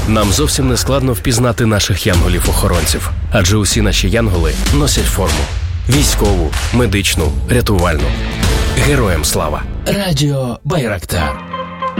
Нам зовсім не складно впізнати наших янголів-охоронців, адже усі наші янголи носять форму. Військову, медичну, рятувальну. Героям слава! Радіо Байрактар.